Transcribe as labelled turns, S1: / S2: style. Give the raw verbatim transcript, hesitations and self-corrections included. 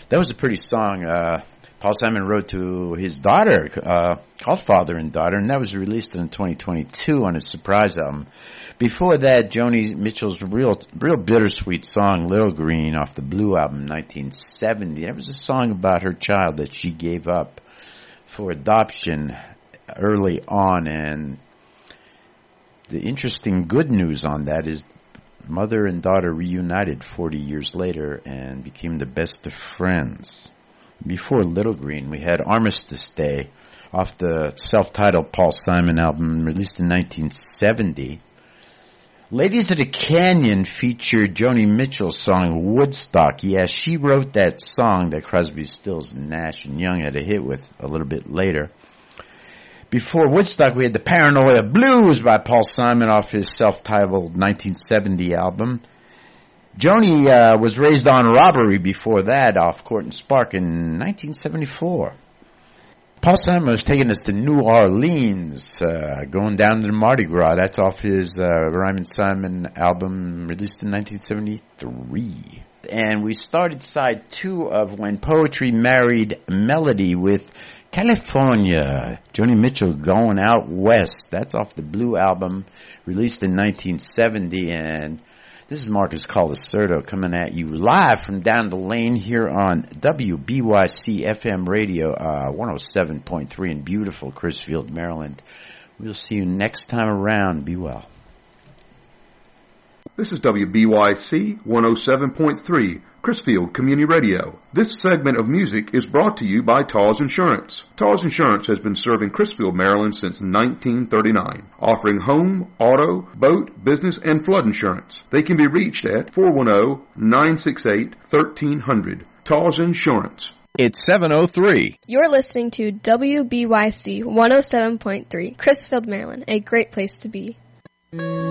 S1: That was a pretty song uh, Paul Simon wrote to his daughter, uh, called Father and Daughter, and that was released in twenty twenty-two on his surprise album. Before that, Joni Mitchell's real real bittersweet song, Little Green, off the Blue album, nineteen seventy. That was a song about her child that she gave up for adoption early on, and the interesting good news on that is mother and daughter reunited forty years later and became the best of friends. Before Little Green, we had Armistice Day off the self-titled Paul Simon album released in nineteen seventy. Ladies of the Canyon featured Joni Mitchell's song Woodstock. Yes, she wrote that song that Crosby, Stills, Nash and Young had a hit with a little bit later. Before Woodstock, we had the Paranoia Blues by Paul Simon off his self-titled nineteen seventy album. Joni uh, was raised on Robbery before that off Court and Spark in nineteen seventy-four. Paul Simon was taking us to New Orleans, uh, going down to the Mardi Gras. That's off his uh, Ryman Simon album released in nineteen seventy-three. And we started side two of When Poetry Married Melody with California. Joni Mitchell going out west. That's off the Blue album released in nineteen seventy. And this is Marcus Colacerto coming at you live from down the lane here on W B Y C F M radio, uh, one oh seven point three in beautiful Crisfield, Maryland. We'll see you next time around. Be well.
S2: This is W B Y C one oh seven point three, Crisfield Community Radio. This segment of music is brought to you by Tawes Insurance. Tawes Insurance has been serving Crisfield, Maryland since nineteen thirty-nine, offering home, auto, boat, business, and flood insurance. They can be reached at four one zero, nine six eight, one three zero zero. Tawes Insurance.
S3: It's seven oh three.
S4: You're listening to W B Y C one oh seven point three, Crisfield, Maryland, a great place to be.